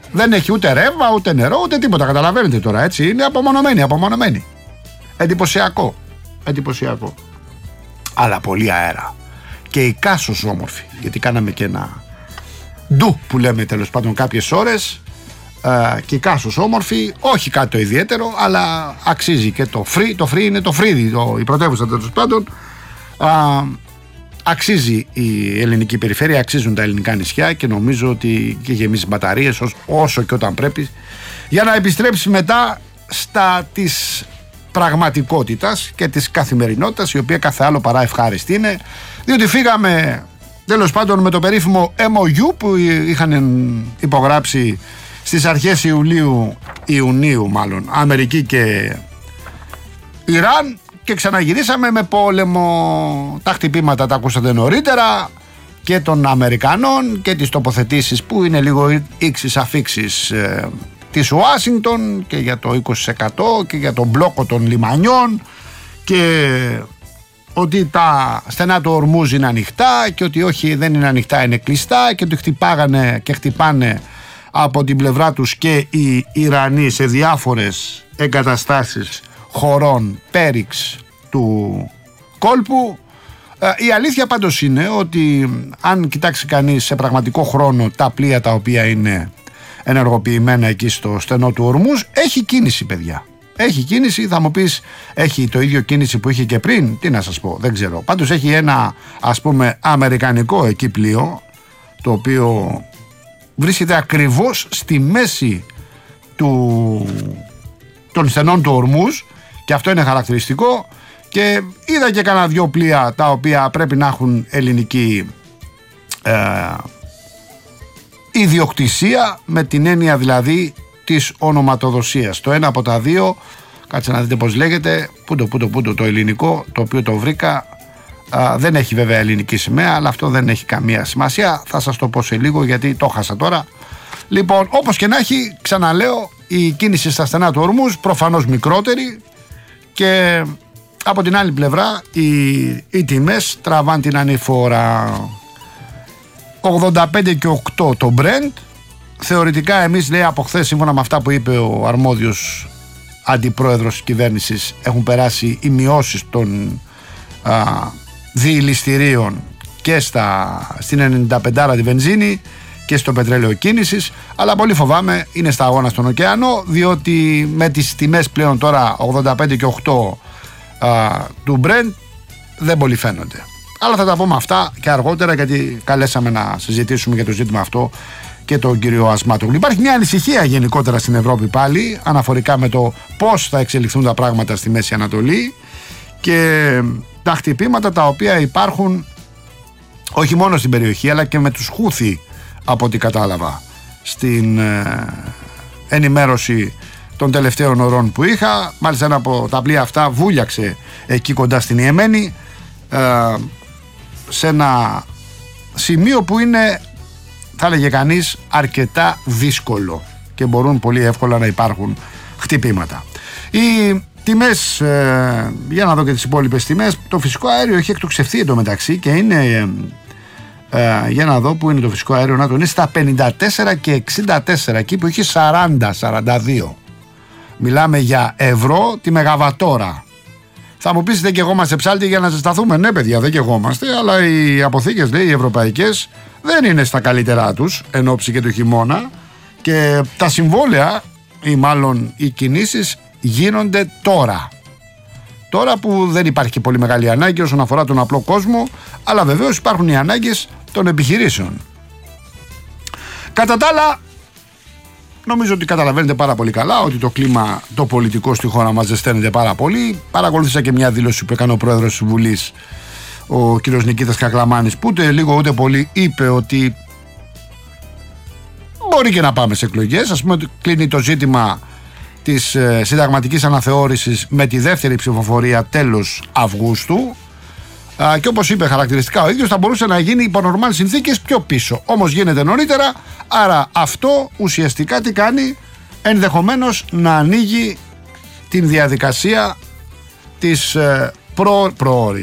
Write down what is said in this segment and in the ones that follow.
Δεν έχει ούτε ρεύμα, ούτε νερό, ούτε τίποτα. Καταλαβαίνετε τώρα, έτσι. Είναι απομονωμένη. Εντυπωσιακό. Αλλά πολύ αέρα. Και η Κάσος όμορφη. Γιατί κάναμε και ένα ντου που λέμε τέλος πάντων κάποιες ώρες. Και η Κάσος όμορφη. Όχι κάτι το ιδιαίτερο, αλλά αξίζει και το Φρύ. Το Φρύ είναι το Φρύδι, η πρωτεύουσα τέλος πάντων. Αξίζει η ελληνική περιφέρεια, αξίζουν τα ελληνικά νησιά και νομίζω ότι και γεμίζει μπαταρίες όσο και όταν πρέπει για να επιστρέψει μετά στα της πραγματικότητας και της καθημερινότητας, η οποία κάθε άλλο παρά ευχάριστη είναι, διότι φύγαμε τέλος πάντων με το περίφημο MOU που είχαν υπογράψει στις αρχές Ιουνίου μάλλον Αμερική και Ιράν. Και ξαναγυρίσαμε με πόλεμο. Τα χτυπήματα τα ακούσατε νωρίτερα και των Αμερικανών και τις τοποθετήσεις που είναι λίγο ίξις αφίξεις της Ουάσιγκτον και για το 20% και για τον μπλόκο των λιμανιών και ότι τα στενά του Ορμούζ είναι ανοιχτά και ότι όχι δεν είναι ανοιχτά, είναι κλειστά και ότι χτυπάγανε και χτυπάνε από την πλευρά τους και οι Ιρανοί σε διάφορες εγκαταστάσεις χωρών πέριξ του κόλπου. Η αλήθεια πάντως είναι ότι αν κοιτάξει κανείς σε πραγματικό χρόνο τα πλοία τα οποία είναι ενεργοποιημένα εκεί στο στενό του Ορμούζ, έχει κίνηση, παιδιά. Έχει κίνηση, θα μου πεις, έχει το ίδιο κίνηση που είχε και πριν, τι να σας πω, δεν ξέρω. Πάντως έχει ένα, ας πούμε, αμερικανικό εκεί πλοίο, το οποίο βρίσκεται ακριβώς στη μέση των στενών του Ορμούζ και αυτό είναι χαρακτηριστικό. Και είδα και κανένα δυο πλοία τα οποία πρέπει να έχουν ελληνική ιδιοκτησία, με την έννοια δηλαδή της ονοματοδοσίας. Το ένα από τα δύο, κάτσε να δείτε πως λέγεται, πού το ελληνικό, το οποίο το βρήκα, δεν έχει βέβαια ελληνική σημαία, αλλά αυτό δεν έχει καμία σημασία, θα σας το πω σε λίγο γιατί το χάσα τώρα. Λοιπόν, όπως και να έχει, ξαναλέω, η κίνηση στα στενά του Ορμούζ προφανώς μικρότερη και από την άλλη πλευρά οι τιμές τραβάν την ανηφόρα. 85 και 8 το Brent. Θεωρητικά εμείς, λέει, από χθες, σύμφωνα με αυτά που είπε ο αρμόδιος αντιπρόεδρος της κυβέρνησης, έχουν περάσει οι μειώσεις των διηληστηρίων και στην 95 τη βενζίνη και στο πετρέλαιο κίνησης, αλλά πολύ φοβάμαι είναι στα αγώνα στον ωκεανό, διότι με τις τιμές πλέον τώρα 85 και 8 του Brent δεν πολύ φαίνονται. Αλλά θα τα πούμε αυτά και αργότερα, γιατί καλέσαμε να συζητήσουμε για το ζήτημα αυτό και τον κύριο Ασμάτογλου. Υπάρχει μια ανησυχία γενικότερα στην Ευρώπη πάλι αναφορικά με το πώς θα εξελιχθούν τα πράγματα στη Μέση Ανατολή και τα χτυπήματα τα οποία υπάρχουν όχι μόνο στην περιοχή αλλά και με τους Χούθι, από ό,τι κατάλαβα στην ενημέρωση των τελευταίων ωρών που είχα. Μάλιστα ένα από τα πλοία αυτά βούλιαξε εκεί κοντά στην Ιεμένη, σε ένα σημείο που είναι, θα έλεγε κανείς, αρκετά δύσκολο και μπορούν πολύ εύκολα να υπάρχουν χτυπήματα. Οι τιμές, για να δω και τις υπόλοιπες τιμές, το φυσικό αέριο έχει εκτοξευθεί εντωμεταξύ και είναι, για να δω που είναι το φυσικό αέριο, να το είναι στα 54 και 64, εκεί που έχει 40-42. Μιλάμε για ευρώ τη μεγαβατόρα. Θα μου πεις, δεν καιγόμαστε ψάλτη για να ζεσταθούμε? Ναι, παιδιά, δεν καιγόμαστε, αλλά οι αποθήκες, λέει, οι ευρωπαϊκές δεν είναι στα καλύτερά τους εν ώψη και του χειμώνα και τα συμβόλαια ή μάλλον οι κινήσεις γίνονται τώρα που δεν υπάρχει και πολύ μεγάλη ανάγκη όσον αφορά τον απλό κόσμο, αλλά βεβαίως υπάρχουν οι ανάγκες των επιχειρήσεων. Κατά τα άλλα, νομίζω ότι καταλαβαίνετε πάρα πολύ καλά ότι το κλίμα το πολιτικό στη χώρα μας ζεσταίνεται πάρα πολύ. Παρακολούθησα και μια δήλωση που έκανε ο πρόεδρος της Βουλής, ο κ. Νικήτας Κακλαμάνης, που ούτε λίγο ούτε πολύ είπε ότι μπορεί και να πάμε σε εκλογές. Ας πούμε ότι κλείνει το ζήτημα της συνταγματικής αναθεώρησης με τη δεύτερη ψηφοφορία τέλος Αυγούστου. Και όπως είπε χαρακτηριστικά ο ίδιος, θα μπορούσε να γίνει υπό νορμάλ συνθήκες πιο πίσω. Όμως γίνεται νωρίτερα, άρα αυτό ουσιαστικά τι κάνει? Ενδεχομένως να ανοίγει την διαδικασία της προώρης.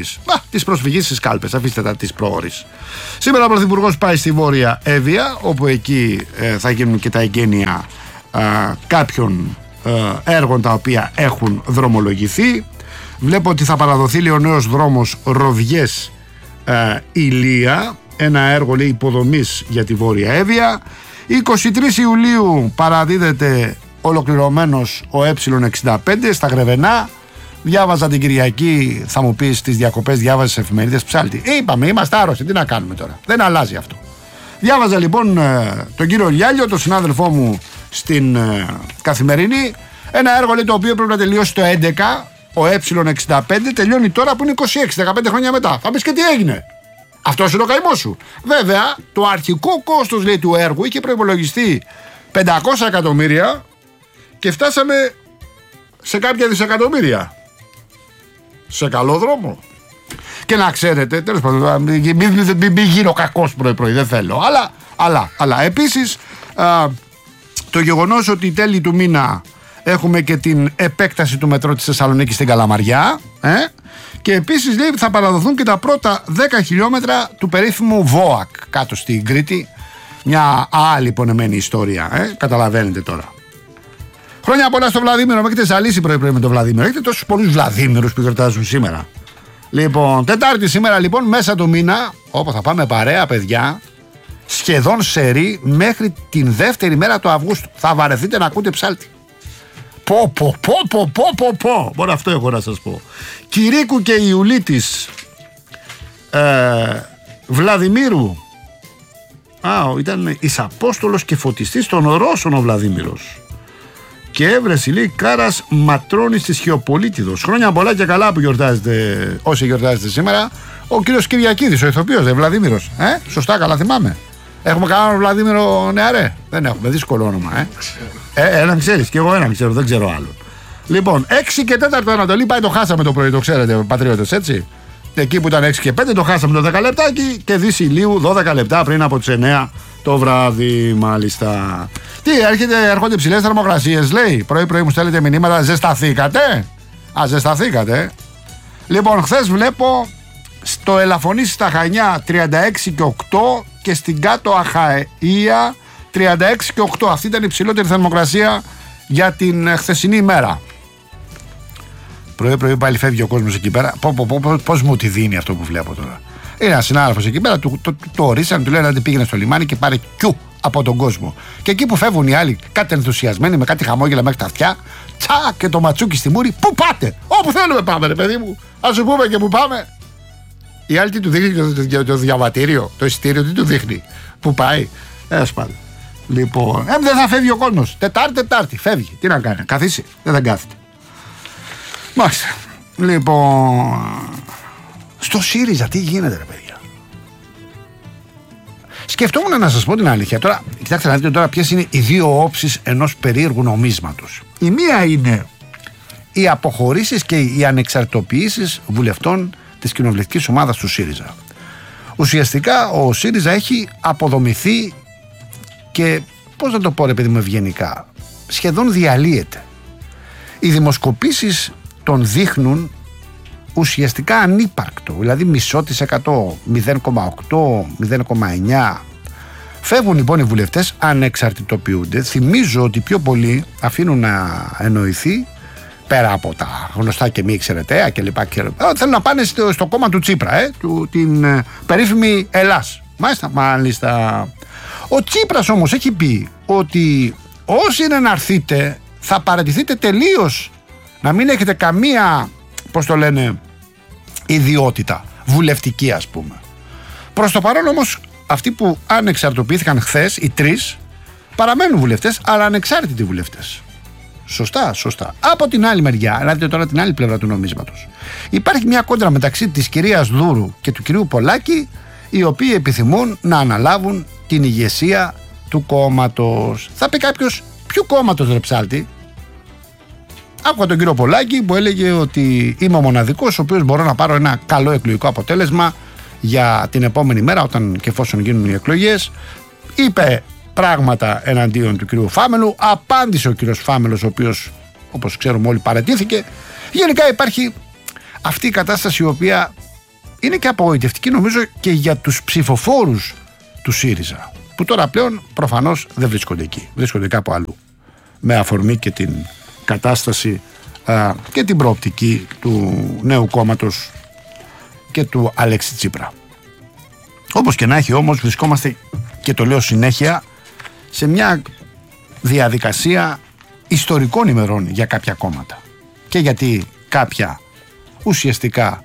της προσφυγής στις κάλπες. Αφήστε τα της προώρης. Σήμερα ο Πρωθυπουργός πάει στη Βόρεια Εύβοια, όπου εκεί θα γίνουν και τα εγγένεια κάποιων έργων τα οποία έχουν δρομολογηθεί. Βλέπω ότι θα παραδοθεί, λέει, ο νέος δρόμος Ροδιές Ηλία, ένα έργο, λέει, υποδομής για τη Βόρεια Εύβοια. 23 Ιουλίου παραδίδεται ολοκληρωμένος ο Ε65 στα Γρεβενά. Διάβαζα την Κυριακή, θα μου πεις, τις διακοπές διάβαζες εφημερίδες, ψάλτη. Είπαμε, είμαστε άρρωστοι, τι να κάνουμε τώρα, δεν αλλάζει αυτό. Διάβαζα λοιπόν τον κύριο Λιάλιο, τον συνάδελφό μου στην Καθημερινή, ένα έργο, λέει, το οποίο πρέπει να τελειώσει το 11, ο Ε65 τελειώνει τώρα που είναι 26, 15 χρόνια μετά. Θα πεις, και τι έγινε? Αυτός είναι ο καημός σου. Βέβαια, το αρχικό κόστος, λέει, του έργου είχε προϋπολογιστεί 500 εκατομμύρια και φτάσαμε σε κάποια δισεκατομμύρια. Σε καλό δρόμο. Και να ξέρετε, τέλος πάντων, μην γίνω κακός πρωί-πρωί, δεν θέλω. Αλλά επίσης, το γεγονός ότι τέλη του μήνα έχουμε και την επέκταση του μετρό της Θεσσαλονίκης στην Καλαμαριά, και επίσης, λέει, θα παραδοθούν και τα πρώτα 10 χιλιόμετρα του περίφημου ΒΟΑΚ κάτω στην Κρήτη. Μια άλλη πονεμένη ιστορία, καταλαβαίνετε τώρα. Χρόνια πολλά στο Βλαδίμηρο. Με έχετε ζαλίσει πρωί-πρωί με τον Βλαδίμηρο. Έχετε τόσους πολλούς Βλαδίμηρους που γιορτάζουν σήμερα. Λοιπόν, Τετάρτη σήμερα, λοιπόν, μέσα του μήνα, όπου θα πάμε παρέα, παιδιά, σχεδόν σερί μέχρι την δεύτερη μέρα του Αυγούστου. Θα βαρεθείτε να ακούτε ψάλτη. Πω. Μόνο αυτό έχω να σας πω. Κυρίκου και Ιουλίτης Βλαδιμήρου. Ήταν Ισαπόστολος και φωτιστής των Ρώσων ο Βλαδίμηρος. Και έβρεση, λέει, Κάρας Ματρώνης της Χιοπολίτιδος. Χρόνια πολλά και καλά που γιορτάζετε, όσοι γιορτάζετε σήμερα. Ο κύριος Κυριακίδης, ο ηθοποιός, Βλαδίμηρος. Σωστά, καλά θυμάμαι. Έχουμε κανέναν Βλαδίμηρο νεαρέ? Δεν έχουμε, δύσκολο όνομα. Έναν ξέρεις, και εγώ έναν ξέρω, δεν ξέρω άλλον. Λοιπόν, 6 και 4 Ανατολή, πάει, το χάσαμε το πρωί, το ξέρετε, πατριώτες, έτσι. Εκεί που ήταν 6 και 5, το χάσαμε το 10 λεπτάκι, και Δύση Ηλίου 12 λεπτά πριν από τις 9 το βράδυ, μάλιστα. Τι, έρχονται ψηλές θερμοκρασίες, λέει. Πρωί-πρωί μου στέλνετε μηνύματα, ζεσταθήκατε? Ζεσταθήκατε. Λοιπόν, χθες βλέπω στο Ελαφωνήσι στα Χανιά 36 και 8 και στην Κάτω Αχαΐα 36 και 8. Αυτή ήταν η ψηλότερη θερμοκρασία για την χθεσινή ημέρα. Πρωί-πρωί πάλι φεύγει ο κόσμος εκεί πέρα. Πώς μου τη δίνει αυτό που βλέπω τώρα. Είναι ένας συνάδελφος εκεί πέρα, το ορίσαν, του λένε ότι πήγαινε στο λιμάνι και πάρε κιου από τον κόσμο. Και εκεί που φεύγουν οι άλλοι, κάτι ενθουσιασμένοι, με κάτι χαμόγελα μέχρι τα αυτιά, τσακ, και το ματσούκι στη μούρη, πού πάτε? Όπου θέλουμε πάμε, ρε παιδί μου. Ας σου πούμε και πού πάμε. Η άλλη τι του δείχνει, το διαβατήριο, το εισιτήριο, τι του δείχνει? Πού πάει? Έσπαλ. Λοιπόν, δεν θα φεύγει ο κόσμος. Τετάρτη, φεύγει. Τι να κάνει, καθίσει? Δεν θα κάθεται. Μάλιστα. Λοιπόν, στο ΣΥΡΙΖΑ τι γίνεται, ρε παιδιά? Σκεφτόμουν να σας πω την αλήθεια. Τώρα, κοιτάξτε να δείτε τώρα ποιες είναι οι δύο όψεις ενός περίεργου νομίσματος. Η μία είναι οι αποχωρήσεις και οι ανεξαρτητοποιήσεις βουλευτών της κοινοβουλευτικής ομάδας του ΣΥΡΙΖΑ. Ουσιαστικά ο ΣΥΡΙΖΑ έχει αποδομηθεί και, πώς να το πω, ρε παιδί μου, ευγενικά, σχεδόν διαλύεται. Οι δημοσκοπήσεις τον δείχνουν ουσιαστικά ανύπαρκτο, δηλαδή 0%, 0,8, 0,9. Φεύγουν λοιπόν οι βουλευτές, ανεξαρτητοποιούνται. Θυμίζω ότι πιο πολλοί αφήνουν να εννοηθεί, πέρα από τα γνωστά και μη εξαιρεταία και λοιπά, θέλουν να πάνε στο κόμμα του Τσίπρα, την περίφημη Ελλάς. Μάλιστα. Ο Τσίπρας όμως έχει πει ότι όσοι είναι να έρθετε θα παραιτηθείτε τελείως, να μην έχετε καμία, πώς το λένε, ιδιότητα βουλευτική, ας πούμε. Προς το παρόν όμως αυτοί που ανεξαρτοποιήθηκαν χθες, οι τρεις, παραμένουν βουλευτές, αλλά ανεξάρτητοι βουλευτές. Σωστά. Από την άλλη μεριά, να δείτε τώρα την άλλη πλευρά του νομίσματος, υπάρχει μια κόντρα μεταξύ της κυρίας Δούρου και του κυρίου Πολάκη, οι οποίοι επιθυμούν να αναλάβουν την ηγεσία του κόμματος. Θα πει κάποιος, ποιου κόμματος, ρε ψάλτη? Άκουγα τον κύριο Πολάκη που έλεγε ότι είμαι ο μοναδικός ο οποίος μπορώ να πάρω ένα καλό εκλογικό αποτέλεσμα για την επόμενη μέρα, όταν και εφόσον γίνουν οι εκλογές. Είπε πράγματα εναντίον του κυρίου Φάμελου, απάντησε ο κύριος Φάμελος, ο οποίος, όπως ξέρουμε όλοι, παραιτήθηκε. Γενικά υπάρχει αυτή η κατάσταση, η οποία είναι και απογοητευτική νομίζω και για τους ψηφοφόρους του ΣΥΡΙΖΑ, που τώρα πλέον προφανώς δεν βρίσκονται εκεί, βρίσκονται κάπου αλλού, με αφορμή και την κατάσταση και την προοπτική του νέου κόμματος και του Αλέξη Τσίπρα. Όπως και να έχει όμως, βρισκόμαστε, και το λέω συνέχεια, σε μια διαδικασία ιστορικών ημερών για κάποια κόμματα, και γιατί κάποια ουσιαστικά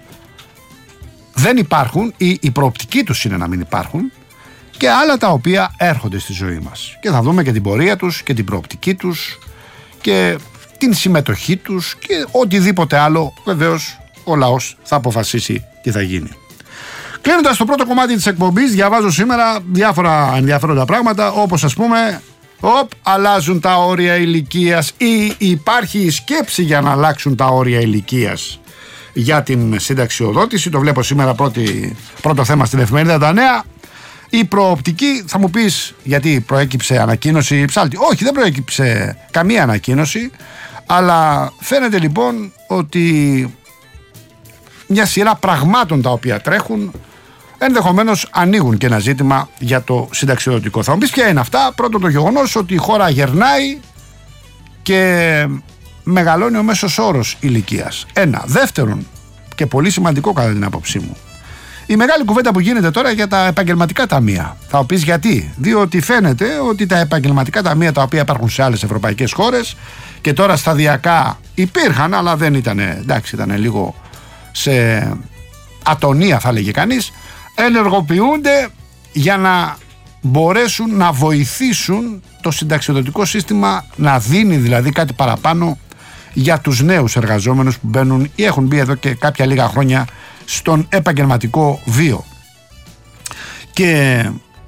δεν υπάρχουν ή η προοπτική τους είναι να μην υπάρχουν, και άλλα τα οποία έρχονται στη ζωή μας, και θα δούμε και την πορεία τους και την προοπτική τους και την συμμετοχή τους και οτιδήποτε άλλο. Βεβαίως ο λαός θα αποφασίσει τι θα γίνει. Κλείνοντας το πρώτο κομμάτι της εκπομπής, διαβάζω σήμερα διάφορα ενδιαφέροντα πράγματα, όπως ας πούμε αλλάζουν τα όρια ηλικίας ή υπάρχει η σκέψη για να αλλάξουν τα όρια ηλικίας για την συνταξιοδότηση. Το βλέπω σήμερα πρώτο θέμα στην εφημερίδα Τα Νέα. Η προοπτική, θα μου πεις γιατί προέκυψε ανακοίνωση ψάλτη. Όχι, δεν προέκυψε καμία ανακοίνωση, αλλά φαίνεται λοιπόν ότι μια σειρά πραγμάτων τα οποία τρέχουν ενδεχομένως ανοίγουν και ένα ζήτημα για το συνταξιοδοτικό. Θα μου πεις ποια είναι αυτά. Πρώτον, το γεγονός ότι η χώρα γερνάει και μεγαλώνει ο μέσος όρος ηλικίας. Ένα. Δεύτερον, και πολύ σημαντικό κατά την άποψή μου, η μεγάλη κουβέντα που γίνεται τώρα για τα επαγγελματικά ταμεία. Θα μου πεις γιατί. Διότι φαίνεται ότι τα επαγγελματικά ταμεία τα οποία υπάρχουν σε άλλες ευρωπαϊκές χώρες και τώρα σταδιακά υπήρχαν, αλλά δεν ήταν, εντάξει, ήταν λίγο σε ατονία θα λέγε κανείς, ενεργοποιούνται για να μπορέσουν να βοηθήσουν το συνταξιοδοτικό σύστημα να δίνει δηλαδή κάτι παραπάνω για τους νέους εργαζόμενους που μπαίνουν ή έχουν μπει εδώ και κάποια λίγα χρόνια στον επαγγελματικό βίο. Και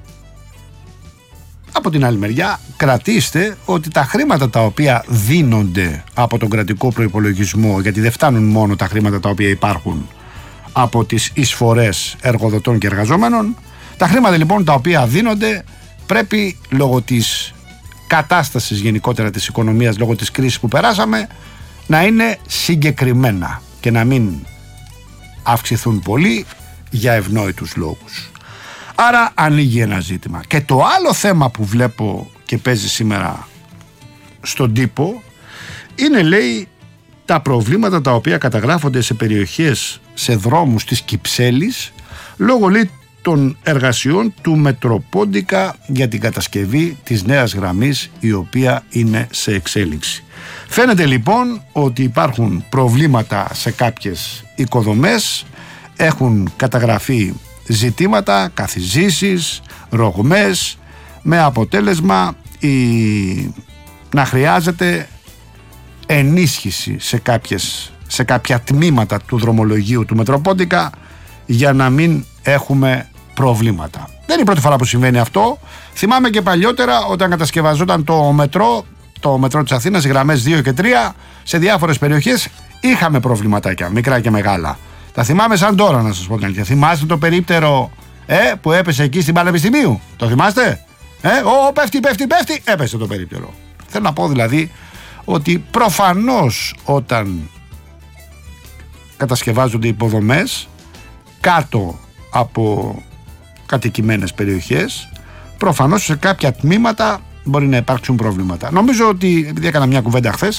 από την άλλη μεριά κρατήστε ότι τα χρήματα τα οποία δίνονται από τον κρατικό προϋπολογισμό, γιατί δεν φτάνουν μόνο τα χρήματα τα οποία υπάρχουν από τις εισφορές εργοδοτών και εργαζόμενων, τα χρήματα λοιπόν τα οποία δίνονται πρέπει λόγω της κατάστασης γενικότερα της οικονομίας, λόγω της κρίσης που περάσαμε, να είναι συγκεκριμένα και να μην αυξηθούν πολύ για ευνόητους λόγους. Άρα ανοίγει ένα ζήτημα. Και το άλλο θέμα που βλέπω και παίζει σήμερα στον τύπο είναι, λέει, τα προβλήματα τα οποία καταγράφονται σε περιοχές, σε δρόμους της Κυψέλης λόγω, λέει, των εργασιών του Μετροπόντικα για την κατασκευή της νέας γραμμής, η οποία είναι σε εξέλιξη. Φαίνεται λοιπόν ότι υπάρχουν προβλήματα σε κάποιες οικοδομές, έχουν καταγραφεί ζητήματα, καθιζήσεις, ρογμές, με αποτέλεσμα να χρειάζεται ενίσχυση σε κάποια τμήματα του δρομολογίου του Μετροπόντικα για να μην έχουμε προβλήματα. Δεν είναι η πρώτη φορά που συμβαίνει αυτό. Θυμάμαι και παλιότερα όταν κατασκευαζόταν το μετρό της Αθήνας, οι γραμμές 2 και 3, σε διάφορες περιοχές είχαμε προβληματάκια, μικρά και μεγάλα. Τα θυμάμαι σαν τώρα, να σας πω την αλήθεια. Θυμάστε το περίπτερο που έπεσε εκεί στην Πανεπιστημίου? Το θυμάστε? Πέφτει, έπεσε το περίπτερο. Θέλω να πω δηλαδή ότι προφανώς όταν κατασκευάζονται υποδομές κάτω από κατοικημένες περιοχές, προφανώς σε κάποια τμήματα μπορεί να υπάρξουν προβλήματα. Νομίζω ότι, επειδή έκανα μια κουβέντα χθες,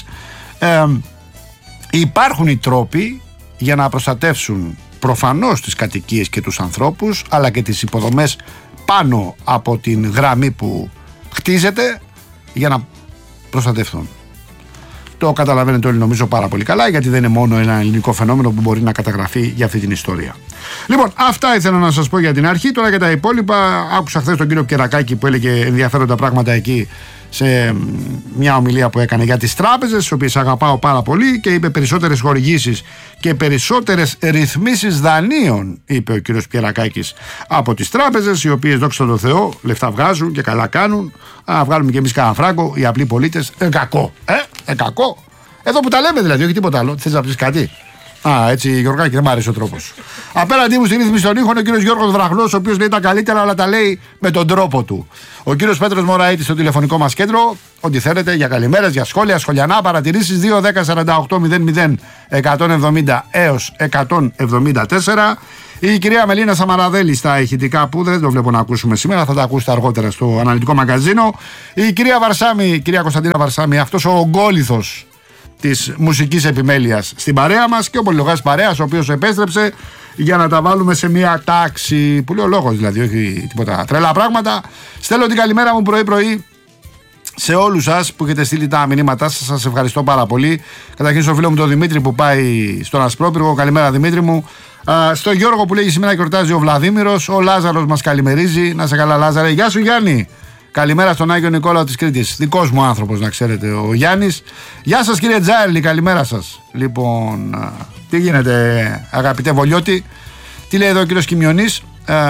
υπάρχουν οι τρόποι για να προστατεύσουν προφανώς τις κατοικίες και τους ανθρώπους, αλλά και τις υποδομές πάνω από την γραμμή που χτίζεται, για να προστατευτούν. Το καταλαβαίνετε όλοι νομίζω πάρα πολύ καλά, γιατί δεν είναι μόνο ένα ελληνικό φαινόμενο που μπορεί να καταγραφεί για αυτή την ιστορία. Λοιπόν, αυτά ήθελα να σας πω για την αρχή. Τώρα για τα υπόλοιπα, άκουσα χθες τον κύριο Κερακάκη που έλεγε ενδιαφέροντα πράγματα εκεί σε μια ομιλία που έκανε για τις τράπεζες, τις οποίες αγαπάω πάρα πολύ, και είπε περισσότερες χορηγήσεις και περισσότερες ρυθμίσεις δανείων, είπε ο κύριος Κερακάκης, από τις τράπεζες, οι οποίες, δόξα τω Θεώ, λεφτά βγάζουν και καλά κάνουν. Να βγάλουμε και εμείς κανένα φράγκο, οι απλοί πολίτες. Κακό. Κακό. Εδώ που τα λέμε δηλαδή, όχι τίποτα άλλο. Θες να πεις κάτι? Έτσι, Γιωργάκη, δεν μ' άρεσε ο τρόπος. Απέναντί μου στη ρύθμιση των ήχων ο κύριος Γιώργος Βραγλός, ο οποίος λέει τα καλύτερα, αλλά τα λέει με τον τρόπο του. Ο κύριος Πέτρος Μωραΐτης στο τηλεφωνικό μας κέντρο. Ό,τι θέλετε για καλημέρες, για σχόλια, σχολιανά, παρατηρήσεις. 2-10-48-00-170 έως 174. Η κυρία Μελίνα Σαμαραδέλη στα ηχητικά που δεν το βλέπω να ακούσουμε σήμερα, θα τα ακούσετε αργότερα στο αναλυτικό μαγκαζίνο. Η κυρία Βαρσάμη, η κυρία Κωνσταντίνα Βαρσάμη, αυτός ο ογκόληθος της μουσικής επιμέλειας στην παρέα μας και ο πολυλογάς παρέας, ο οποίος επέστρεψε για να τα βάλουμε σε μια τάξη. Που λέει ο λόγος δηλαδή, όχι τίποτα τρελά πράγματα. Στέλνω την καλημέρα μου πρωί-πρωί σε όλους σας που έχετε στείλει τα μηνύματά σας. Σας ευχαριστώ πάρα πολύ. Καταρχήν στο φίλο μου τον Δημήτρη που πάει στον Ασπρόπυργο. Καλημέρα Δημήτρη μου. Στο Γιώργο που λέγει σήμερα γιορτάζει ο Βλαδίμηρος. Ο Λάζαρος μας καλημερίζει. Να σε καλά Λάζαρε. Γεια σου Γιάννη. Καλημέρα στον Άγιο Νικόλαο της Κρήτης. Δικός μου άνθρωπος να ξέρετε ο Γιάννης. Γεια σας κύριε Τζάιλι, καλημέρα σας. Λοιπόν, τι γίνεται αγαπητέ Βολιώτη. Τι λέει εδώ ο κύριος Κιμιονής.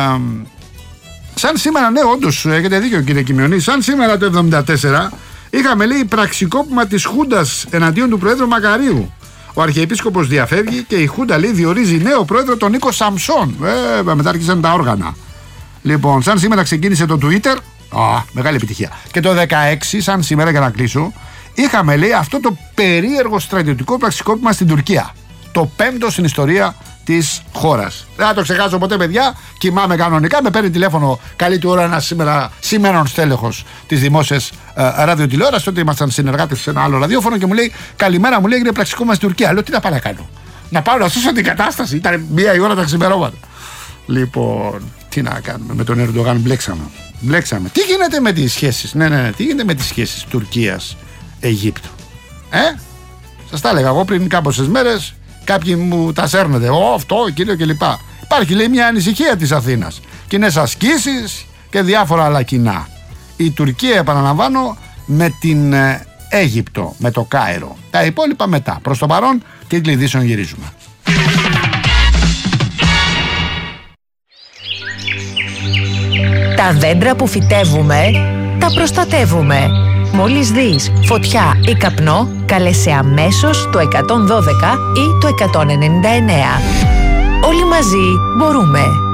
Σαν σήμερα, ναι, όντως έχετε δίκιο κύριε Κιμιονή, σαν σήμερα το 1974 είχαμε λέει πραξικόπημα της Χούντας εναντίον του Προέδρου Μακαρίου. Ο Αρχιεπίσκοπος διαφεύγει και η Χούντα λέει διορίζει νέο πρόεδρο τον Νίκο Σαμψόν. Μετά άρχισαν τα όργανα. Λοιπόν, σαν σήμερα ξεκίνησε το Twitter. Μεγάλη επιτυχία. Και το 16, σαν σήμερα για να κλείσω, είχαμε λέει αυτό το περίεργο στρατιωτικό πραξικόπημα στην Τουρκία. Το 5ο στην ιστορία της χώρας. Δεν θα το ξεχάσω ποτέ, παιδιά. Κοιμάμαι κανονικά. Με παίρνει τηλέφωνο καλή του ώρα ένα σήμερον στέλεχος της δημόσιας ραδιοτηλεόρασης. Τότε ήμασταν συνεργάτες σε ένα άλλο ραδιόφωνο και μου λέει: καλημέρα, μου λέει, έγινε πραξικόπημα στην Τουρκία. Λέω: τι να πάω να κάνω. Να πάω να σώσω την κατάσταση. Ήταν 1 η ώρα τα ξημερώματα. Λοιπόν, τι να κάνουμε. Με τον Ερντογάν μπλέξαμε. Τι γίνεται με τις σχέσεις. Ναι. Τι γίνεται με τις σχέσεις Τουρκίας-Αιγύπτου. Σας τα έλεγα εγώ πριν κάποιες μέρες. Κάποιοι μου τα σέρνετε. Αυτό, κύριο κλπ. Υπάρχει λέει μια ανησυχία της Αθήνας. Κοινές ασκήσεις και διάφορα άλλα κοινά. Η Τουρκία, επαναλαμβάνω, με την Αίγυπτο, με το Κάιρο. Τα υπόλοιπα μετά. Προς το παρόν, τίτλοι ειδήσεων γυρίζουμε. Τα δέντρα που φυτεύουμε, τα προστατεύουμε. Μόλις δεις φωτιά ή καπνό, καλέσαι αμέσως το 112 ή το 199. Όλοι μαζί μπορούμε.